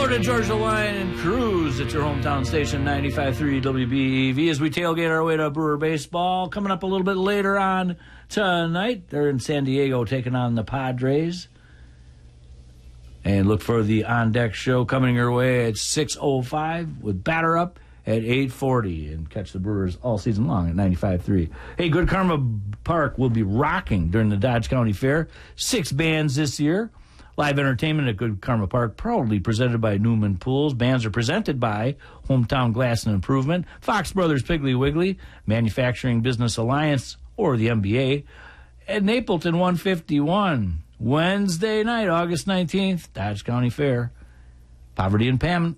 Florida Georgia Line and Cruise at your hometown station 95.3 WBEV as we tailgate our way to Brewer baseball. Coming up a little bit later on tonight, they're in San Diego taking on the Padres. And look for the On Deck show coming your way at 6:05 with Batter Up at 8:40. And catch the Brewers all season long at 95.3. Hey, Good Karma Park will be rocking during the Dodge County Fair. 6 bands this year. Live entertainment at Good Karma Park, proudly presented by Newman Pools. Bands are presented by Hometown Glass and Improvement, Fox Brothers Piggly Wiggly, Manufacturing Business Alliance, or the MBA, at Napleton 151. Wednesday night, August 19th, Dodge County Fair. Poverty and Panic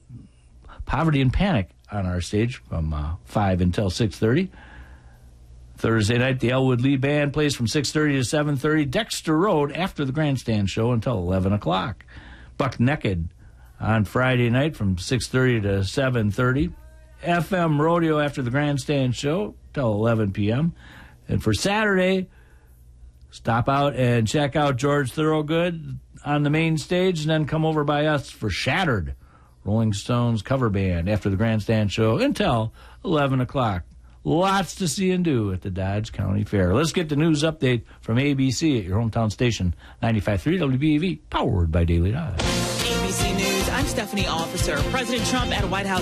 on our stage from 5 until 6:30. Thursday night, the Elwood Lee Band plays from 6:30 to 7:30. Dexter Road after the grandstand show until 11 o'clock. Buck Naked on Friday night from 6:30 to 7:30. FM Rodeo after the grandstand show till 11 p.m. And for Saturday, stop out and check out George Thorogood on the main stage and then come over by us for Shattered, Rolling Stones cover band after the grandstand show until 11 o'clock. Lots to see and do at the Dodge County Fair. Let's get the news update from ABC at your hometown station, 95.3 WBEV, powered by Daily Dodge. ABC News, I'm Stephanie Officer. President Trump at White House